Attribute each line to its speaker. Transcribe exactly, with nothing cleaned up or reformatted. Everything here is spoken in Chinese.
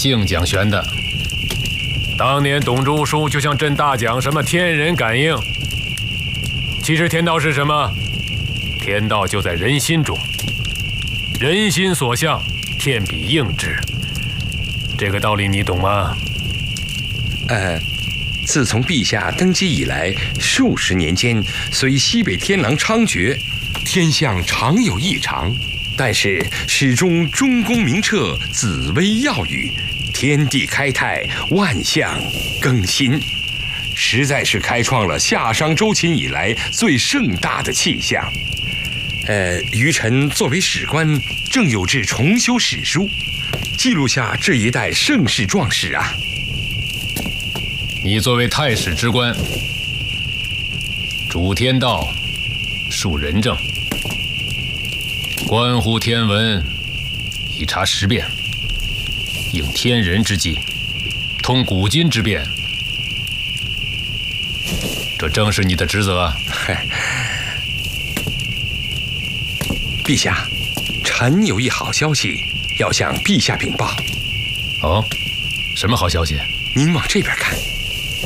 Speaker 1: 净讲玄的。当年董仲舒就向朕大讲什么天人感应，其实天道是什么？天道就在人心中，人心所向，天必应之。这个道理你懂吗？
Speaker 2: 呃，自从陛下登基以来，数十年间，虽西北天狼猖獗，天象常有异常，但是始终中宫明澈，紫微耀宇，天地开泰，万象更新，实在是开创了夏商周秦以来最盛大的气象。呃，余臣作为史官，正有志重修史书，记录下这一代盛世壮士啊。
Speaker 1: 你作为太史之官，主天道，述人政，关乎天文，以察时变，应天人之际，通古今之变，这正是你的职责啊。
Speaker 2: 陛下，臣有一好消息要向陛下禀报。
Speaker 1: 哦，什么好消息？
Speaker 2: 您往这边看。